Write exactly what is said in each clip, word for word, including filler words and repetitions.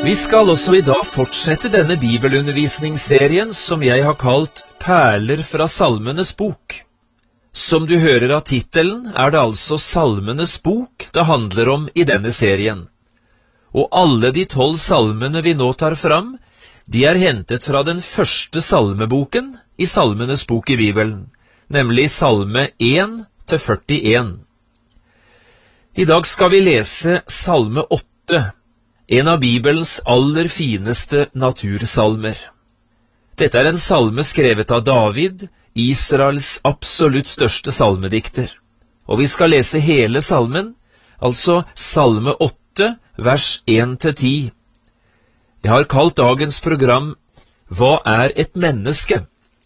Vi skal også i dag fortsette denne bibelundervisningsserien som jeg har kalt Perler fra Salmenes bok. Som du hører av titelen, er det altså Salmenes bok det handler om i denne serien. Og alle de tolv salmene vi nå tar fram, de er hentet fra den første salmeboken i Salmenes bok i Bibelen, nemlig salme én til førtien. I dag skal vi lese salme åtte, en av Bibelens aller fineste natursalmer. Dette er en salme skrevet av David, Israels absolutt største salmedikter. Og vi skal lese hele salmen, altså salme åtte, vers én til ti. Jeg har kalt dagens program Hva er et menneske?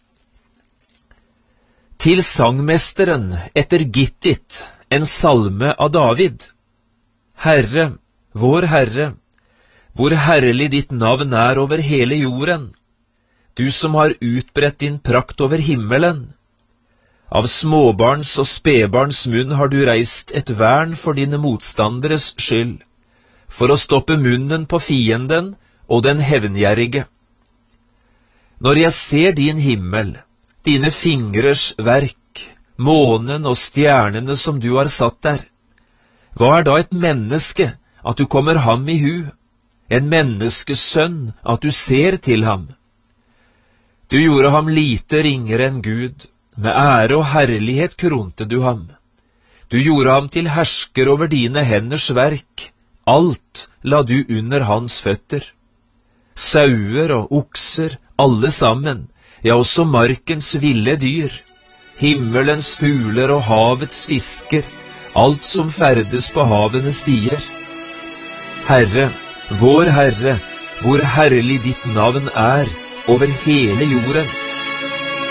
Til sangmesteren etter Gittit, en salme av David. Herre, vår Herre, hvor herlig ditt navn er over hele jorden, du som har utbredt din prakt over himmelen. Av småbarns og spedbarns munn har du reist et vern for dine motstanderes skyld, for å stoppe munnen på fienden og den hevngjerrige. Når jeg ser din himmel, dine fingrers verk, månen og stjernene som du har satt der, hva er da et menneske at du kommer ham i hu? En menneskesønn, at du ser til ham. Du gjorde ham lite ringere enn Gud, med ære og herlighet kronte du ham. Du gjorde ham til hersker over dine henders verk, alt la du under hans føtter. Sauer og okser, alle sammen, ja også markens ville dyr, himmelens fugler og havets fisker, alt som ferdes på havenes stier. Herre, vår Herre, hvor herlig ditt navn er over hele jorden.